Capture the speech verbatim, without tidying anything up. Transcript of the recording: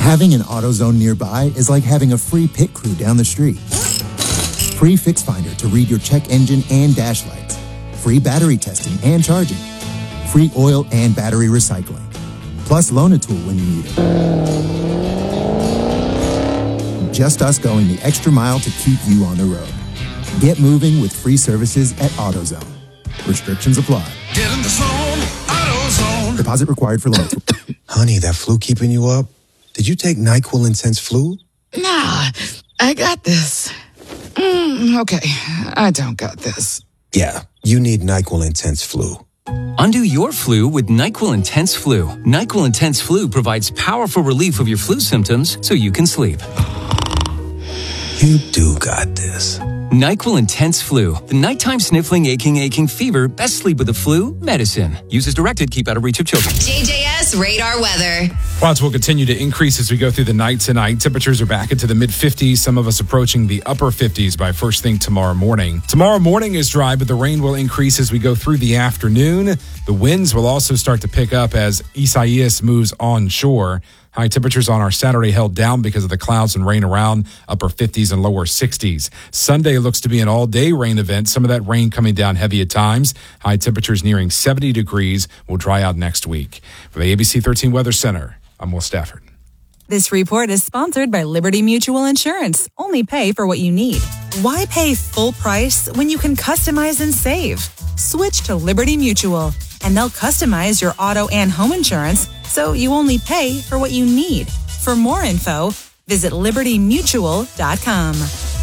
Having an AutoZone nearby is like having a free pit crew down the street. Free Fix Finder to read your check engine and dash lights. Free battery testing and charging. Free oil and battery recycling. Plus Loan-A-Tool when you need it. Just us going the extra mile to keep you on the road. Get moving with free services at AutoZone. Restrictions apply. Get in the zone, AutoZone. Deposit required for loans. Honey, that flu keeping you up? Did you take NyQuil Intense Flu? Nah, I got this. Mm, okay, I don't got this. Yeah, you need NyQuil Intense Flu. Undo your flu with NyQuil Intense Flu. NyQuil Intense Flu provides powerful relief of your flu symptoms so you can sleep. You do got this. NyQuil Intense Flu. The nighttime sniffling, aching, aching fever. Best sleep with the flu medicine. Use as directed. Keep out of reach of children. J J S Radar Weather. Clouds will continue to increase as we go through the night tonight. Temperatures are back into the mid-fifties. Some of us approaching the upper fifties by first thing tomorrow morning. Tomorrow morning is dry, but the rain will increase as we go through the afternoon. The winds will also start to pick up as Isaias moves onshore. High temperatures on our Saturday held down because of the clouds and rain around, upper fifties and lower sixties. Sunday looks to be an all-day rain event. Some of that rain coming down heavy at times. High temperatures nearing seventy degrees will dry out next week. For the A B C thirteen Weather Center, I'm Will Stafford. This report is sponsored by Liberty Mutual Insurance. Only pay for what you need. Why pay full price when you can customize and save? Switch to Liberty Mutual, and they'll customize your auto and home insurance so you only pay for what you need. For more info, visit liberty mutual dot com.